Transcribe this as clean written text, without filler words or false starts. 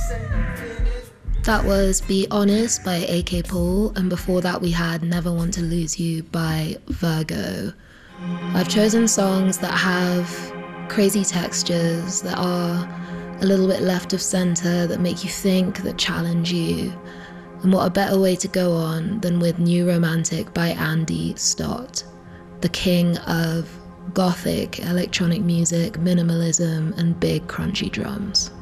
That was Be Honest by AK Paul, and before that we had Never Want to Lose You by Virgo. I've chosen songs that have crazy textures, that are a little bit left of center, that make you think, that challenge you. And what a better way to go on than with New Romantic by Andy Stott, the king of gothic electronic music, minimalism, and big crunchy drums.